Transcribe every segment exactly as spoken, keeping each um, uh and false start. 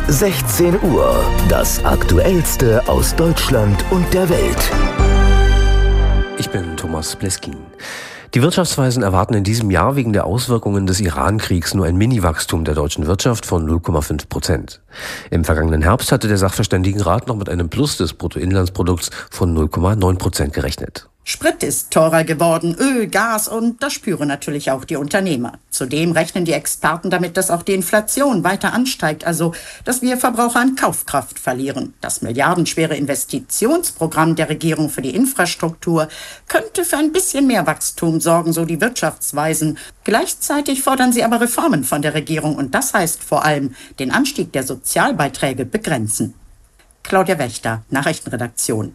sechzehn Uhr. Das Aktuellste aus Deutschland und der Welt. Ich bin Thomas Bleskin. Die Wirtschaftsweisen erwarten in diesem Jahr wegen der Auswirkungen des Iran-Kriegs nur ein Mini-Wachstum der deutschen Wirtschaft von null Komma fünf Prozent. Im vergangenen Herbst hatte der Sachverständigenrat noch mit einem Plus des Bruttoinlandsprodukts von null Komma neun Prozent gerechnet. Sprit ist teurer geworden, Öl, Gas und das spüren natürlich auch die Unternehmer. Zudem rechnen die Experten damit, dass auch die Inflation weiter ansteigt, also dass wir Verbraucher an Kaufkraft verlieren. Das milliardenschwere Investitionsprogramm der Regierung für die Infrastruktur könnte für ein bisschen mehr Wachstum sorgen, so die Wirtschaftsweisen. Gleichzeitig fordern sie aber Reformen von der Regierung und das heißt vor allem den Anstieg der Sozialbeiträge begrenzen. Claudia Wächter, Nachrichtenredaktion.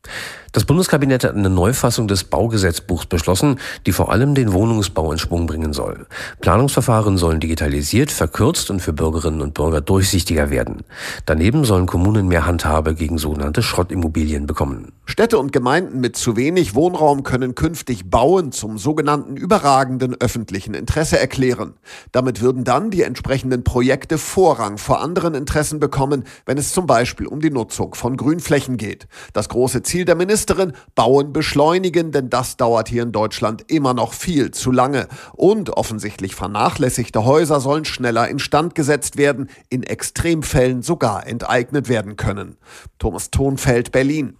Das Bundeskabinett hat eine Neufassung des Baugesetzbuchs beschlossen, die vor allem den Wohnungsbau in Schwung bringen soll. Planungsverfahren sollen digitalisiert, verkürzt und für Bürgerinnen und Bürger durchsichtiger werden. Daneben sollen Kommunen mehr Handhabe gegen sogenannte Schrottimmobilien bekommen. Städte und Gemeinden mit zu wenig Wohnraum können künftig Bauen zum sogenannten überragenden öffentlichen Interesse erklären. Damit würden dann die entsprechenden Projekte Vorrang vor anderen Interessen bekommen, wenn es zum Beispiel um die Nutzung von Grünflächen geht. Das große Ziel der Ministerin: Bauen beschleunigen, denn das dauert hier in Deutschland immer noch viel zu lange. Und offensichtlich vernachlässigte Häuser sollen schneller instand gesetzt werden, in Extremfällen sogar enteignet werden können. Thomas Thonfeld, Berlin.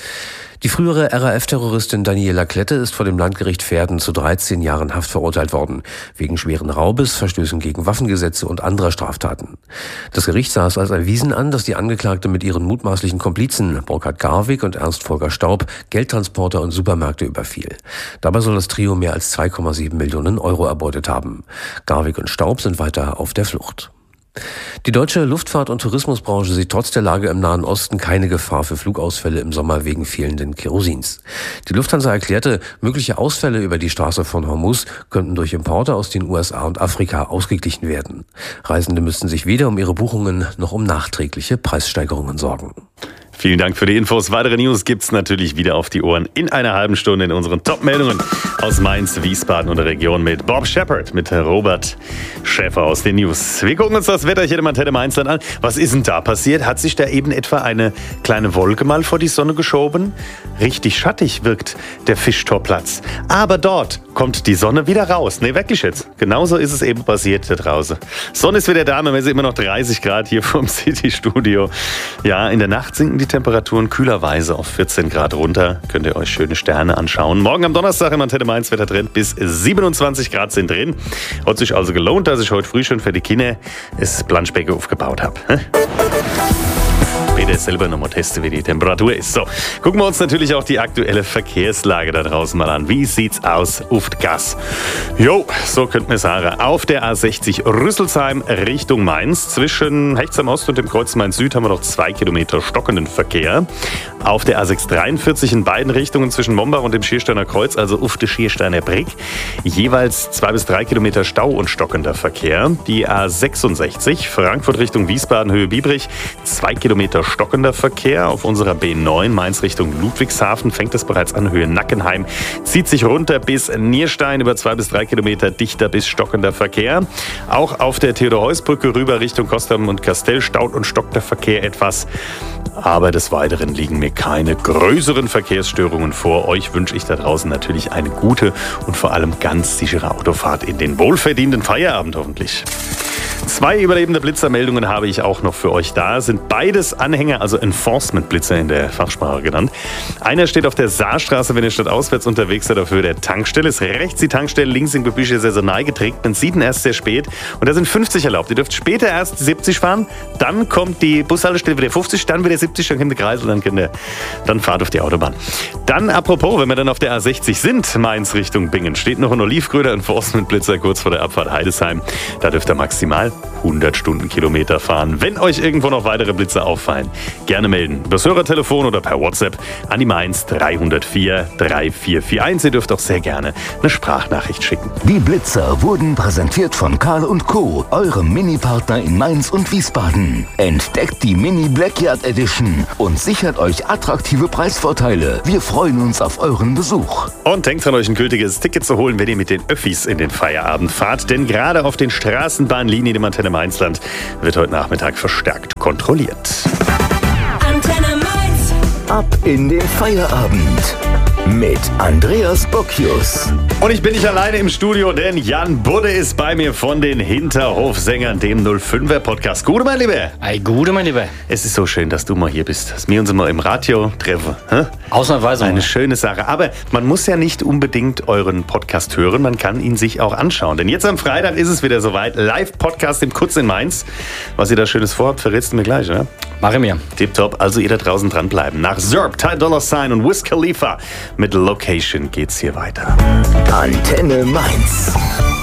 Die frühere R A F-Terroristin Daniela Klette ist vor dem Landgericht Verden zu dreizehn Jahren Haft verurteilt worden, wegen schweren Raubes, Verstößen gegen Waffengesetze und anderer Straftaten. Das Gericht sah es als erwiesen an, dass die Angeklagte mit ihren mutmaßlichen Komplizen Burkhard Garwig und Ernst Volker Staub Geldtransporter und Supermärkte überfiel. Dabei soll das Trio mehr als zwei Komma sieben Millionen Euro erbeutet haben. Garwig und Staub sind weiter auf der Flucht. Die deutsche Luftfahrt- und Tourismusbranche sieht trotz der Lage im Nahen Osten keine Gefahr für Flugausfälle im Sommer wegen fehlenden Kerosins. Die Lufthansa erklärte, mögliche Ausfälle über die Straße von Hormuz könnten durch Importe aus den U S A und Afrika ausgeglichen werden. Reisende müssten sich weder um ihre Buchungen noch um nachträgliche Preissteigerungen sorgen. Vielen Dank für die Infos. Weitere News gibt's natürlich wieder auf die Ohren in einer halben Stunde in unseren Top-Meldungen aus Mainz, Wiesbaden und der Region mit Bob Shepard, mit Robert Schäfer aus den News. Wir gucken uns das Wetter hier im Antenne Mainzland an. Was ist denn da passiert? Hat sich da eben etwa eine kleine Wolke mal vor die Sonne geschoben? Richtig schattig wirkt der Fischtorplatz. Aber dort kommt die Sonne wieder raus. Nee, wirklich jetzt. Genauso ist es eben passiert da draußen. Sonne ist wieder da, wir messen immer noch dreißig Grad hier vom City-Studio. Ja, in der Nacht sinken die Temperaturen kühlerweise auf vierzehn Grad runter. Könnt ihr euch schöne Sterne anschauen. Morgen am Donnerstag im Antenne Mainz Wetter drin. Bis siebenundzwanzig Grad sind drin. Hat sich also gelohnt, dass ich heute früh schon für die Kinder das Planschbecken aufgebaut habe. Peter selber noch mal testen, wie die Temperatur ist. So, gucken wir uns natürlich auch die aktuelle Verkehrslage da draußen mal an. Wie sieht's aus auf die Gas? Jo, so könnte man sagen. Auf der A sechzig Rüsselsheim Richtung Mainz. Zwischen Hechtsheim Ost und dem Kreuz Mainz Süd haben wir noch zwei Kilometer stockenden Verkehr. Auf der A sechs dreiundvierzig in beiden Richtungen zwischen Mombach und dem Schiersteiner Kreuz, also auf der Schiersteiner Brick, jeweils zwei bis drei Kilometer Stau und stockender Verkehr. Die A sechsundsechzig Frankfurt Richtung Wiesbaden Höhe Biebrich, zwei Kilometer stockender Verkehr. Auf unserer B neun Mainz Richtung Ludwigshafen fängt es bereits an Höhe Nackenheim, zieht sich runter bis Nierstein über zwei bis drei Kilometer dichter bis stockender Verkehr. Auch auf der Theodor-Heuss-Brücke rüber Richtung Kostam und Kastell staut und stockt der Verkehr etwas. Aber des Weiteren liegen mir keine größeren Verkehrsstörungen vor. Euch wünsche ich da draußen natürlich eine gute und vor allem ganz sichere Autofahrt in den wohlverdienten Feierabend hoffentlich. Zwei überlebende Blitzermeldungen habe ich auch noch für euch da. Sind beides Anhänger, also Enforcement-Blitzer in der Fachsprache genannt. Einer steht auf der Saarstraße, wenn ihr stadtauswärts unterwegs seid, auf Höhe der Tankstelle. Ist rechts die Tankstelle, links in Gebüsche saisonal geträgt. Man sieht ihn erst sehr spät. Und da sind fünfzig erlaubt. Ihr dürft später erst siebzig fahren. Dann kommt die Bushaltestelle wieder fünfzig, dann wieder siebzig, dann kommt der Kreisel, dann könnt ihr, dann fahrt auf die Autobahn. Dann apropos, wenn wir dann auf der A sechzig sind, Mainz Richtung Bingen, steht noch ein olivgrüner Enforcement-Blitzer kurz vor der Abfahrt Heidesheim. Da dürft ihr maximal hundert Stundenkilometer fahren. Wenn euch irgendwo noch weitere Blitze auffallen, gerne melden. Übers Hörertelefon oder per WhatsApp an die Mainz drei null vier drei vier vier eins. Ihr dürft auch sehr gerne eine Sprachnachricht schicken. Die Blitzer wurden präsentiert von Karl und Co., eurem Mini-Partner in Mainz und Wiesbaden. Entdeckt die Mini Blackyard Edition und sichert euch attraktive Preisvorteile. Wir freuen uns auf euren Besuch. Und denkt dran, euch ein gültiges Ticket zu holen, wenn ihr mit den Öffis in den Feierabend fahrt. Denn gerade auf den Straßenbahnlinien dem Antenne Mainzland wird heute Nachmittag verstärkt kontrolliert. Antenne Mainz. Ab in den Feierabend mit Andreas Bocchius. Und ich bin nicht alleine im Studio, denn Jan Budde ist bei mir von den Hinterhofsängern, dem null fünfer Podcast. Gute, mein Lieber. Ei, gute, mein Lieber. Es ist so schön, dass du mal hier bist, dass wir uns mal im Radio treffen. Hä? Ausnahmsweise. Eine schöne Sache. Aber man muss ja nicht unbedingt euren Podcast hören, man kann ihn sich auch anschauen. Denn jetzt am Freitag ist es wieder soweit. Live-Podcast im Kutz in Mainz. Was ihr da Schönes vorhabt, verrätst du mir gleich, oder? Mache mir. Tipptopp, also ihr da draußen dranbleiben. Nach Zerb, Ty Dolla Sign und Wiz Khalifa mit Location geht's hier weiter. Antenne Mainz.